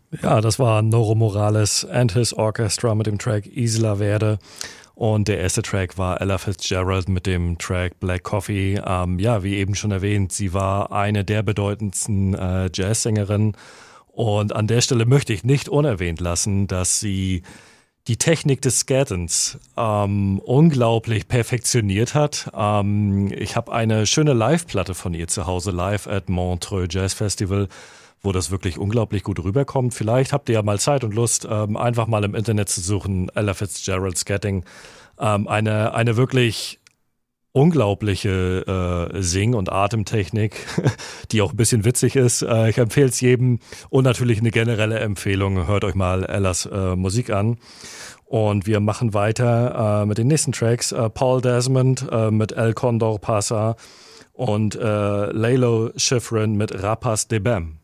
Ja, das war Noro Morales and his Orchestra mit dem Track Isla Verde. Und der erste Track war Ella Fitzgerald mit dem Track Black Coffee. Ja, wie eben schon erwähnt, sie war eine der bedeutendsten Jazzsängerinnen. Und an der Stelle möchte ich nicht unerwähnt lassen, dass sie die Technik des Scattens unglaublich perfektioniert hat. Ich habe eine schöne Live-Platte von ihr zu Hause, live at Montreux Jazz Festival, wo das wirklich unglaublich gut rüberkommt. Vielleicht habt ihr ja mal Zeit und Lust, einfach mal im Internet zu suchen, Ella Fitzgerald Scatting. Eine wirklich unglaubliche Sing- und Atemtechnik, die auch ein bisschen witzig ist. Ich empfehle es jedem und natürlich eine generelle Empfehlung. Hört euch mal Ellas Musik an. Und wir machen weiter mit den nächsten Tracks. Paul Desmond mit El Condor Pasa und Lalo Schifrin mit Rapaz de Bem.